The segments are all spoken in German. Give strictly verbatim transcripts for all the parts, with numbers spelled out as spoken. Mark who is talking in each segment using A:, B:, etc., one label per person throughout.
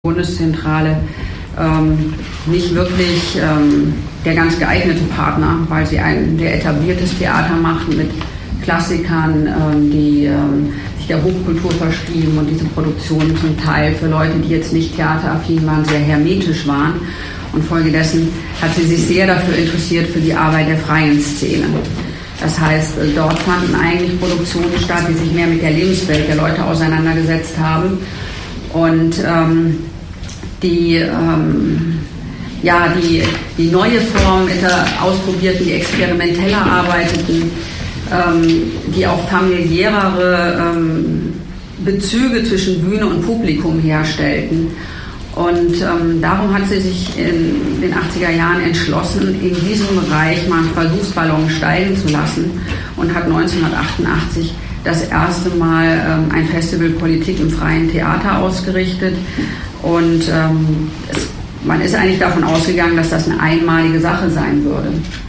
A: Bundeszentrale ähm, nicht wirklich ähm, der ganz geeignete Partner, weil sie ein sehr etabliertes Theater machen mit Klassikern, ähm, die ähm, sich der Hochkultur verschrieben und diese Produktionen zum Teil für Leute, die jetzt nicht theateraffin waren, sehr hermetisch waren. Und folgedessen hat sie sich sehr dafür interessiert für die Arbeit der freien Szene. Das heißt, dort fanden eigentlich Produktionen statt, die sich mehr mit der Lebenswelt der Leute auseinandergesetzt haben. Und ähm, die, ähm, ja, die, die neue Form ausprobierten, die experimenteller arbeiteten, ähm, die auch familiärere ähm, Bezüge zwischen Bühne und Publikum herstellten. Und ähm, darum hat sie sich in den achtziger Jahren entschlossen, in diesem Bereich mal einen Versuchsballon steigen zu lassen und hat neunzehnhundertachtundachtzig das erste Mal ähm, ein Festival Politik im freien Theater ausgerichtet. Und ähm, es, man ist eigentlich davon ausgegangen, dass das eine einmalige Sache sein würde.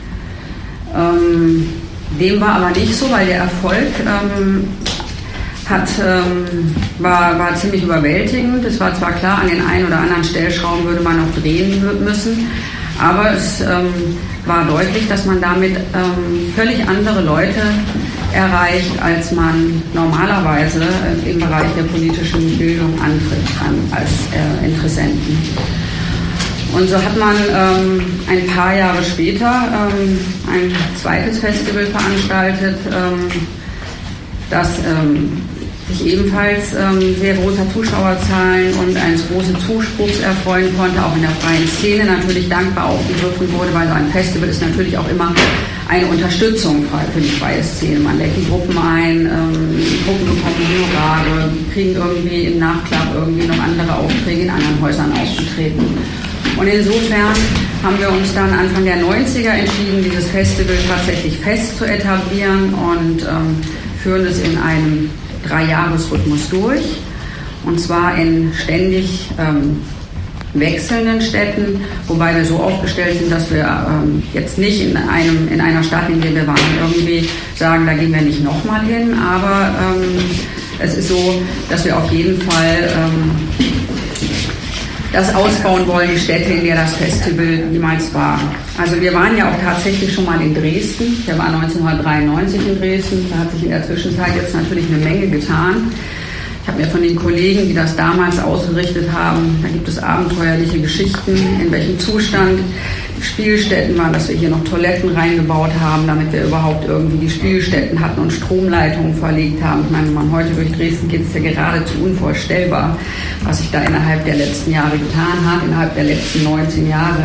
A: Ähm, dem war aber nicht so, weil der Erfolg ähm, hat, ähm, war, war ziemlich überwältigend. Es war zwar klar, an den einen oder anderen Stellschrauben würde man noch drehen müssen, aber es ähm, war deutlich, dass man damit ähm, völlig andere Leute erreicht, als man normalerweise im Bereich der politischen Bildung antritt an, als äh, Interessenten. Und so hat man ähm, ein paar Jahre später ähm, ein zweites Festival veranstaltet, ähm, das ähm, sich ebenfalls ähm, sehr großer Zuschauerzahlen und eines großen Zuspruchs erfreuen konnte, auch in der freien Szene natürlich dankbar aufgegriffen wurde, weil so ein Festival ist natürlich auch immer eine Unterstützung für die freie Szene. Man lädt die Gruppen ein, ähm, die Gruppen bekommen Honorare, kriegen irgendwie im Nachklapp irgendwie noch andere Aufträge in anderen Häusern aufzutreten. Und insofern haben wir uns dann Anfang der neunziger entschieden, dieses Festival tatsächlich fest zu etablieren und ähm, führen es in einem Dreijahresrhythmus durch. Und zwar in ständig ähm, wechselnden Städten, wobei wir so aufgestellt sind, dass wir ähm, jetzt nicht in, einem, in einer Stadt, in der wir waren, irgendwie sagen, da gehen wir nicht nochmal hin, aber ähm, es ist so, dass wir auf jeden Fall ähm, das ausbauen wollen, die Städte, in der das Festival jemals war. Also wir waren ja auch tatsächlich schon mal in Dresden. Der war neunzehnhundertdreiundneunzig in Dresden. Da hat sich in der Zwischenzeit jetzt natürlich eine Menge getan. Ich habe mir von den Kollegen, die das damals ausgerichtet haben, da gibt es abenteuerliche Geschichten, in welchem Zustand die Spielstätten waren, dass wir hier noch Toiletten reingebaut haben, damit wir überhaupt irgendwie die Spielstätten hatten und Stromleitungen verlegt haben. Ich meine, wenn man heute durch Dresden geht, ist ja geradezu unvorstellbar, was sich da innerhalb der letzten Jahre getan hat, innerhalb der letzten neunzehn Jahre.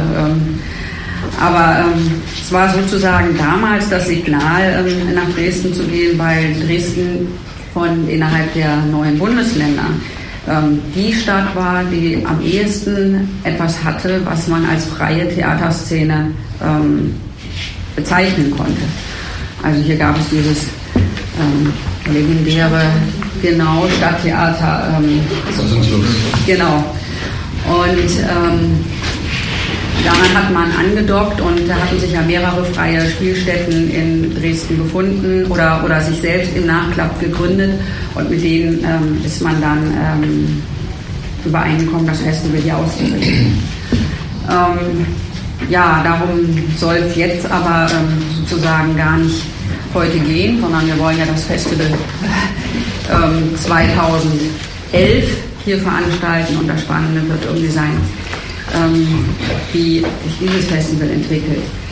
A: Aber ähm, es war sozusagen damals das Signal, ähm, nach Dresden zu gehen, weil Dresden von innerhalb der neuen Bundesländer ähm, die Stadt war, die am ehesten etwas hatte, was man als freie Theaterszene ähm, bezeichnen konnte. Also hier gab es dieses ähm, legendäre, genau, Stadttheater. Ähm, genau. Und ähm, daran hat man angedockt und da hatten sich ja mehrere freie Spielstätten in Dresden gefunden oder, oder sich selbst im Nachklapp gegründet und mit denen ähm, ist man dann ähm, übereingekommen, das Festival hier auszurichten. Ähm, ja, darum soll es jetzt aber ähm, sozusagen gar nicht heute gehen, sondern wir wollen ja das Festival ähm, zweitausendelf hier veranstalten und das Spannende wird irgendwie sein, wie sich dieses Festival entwickelt.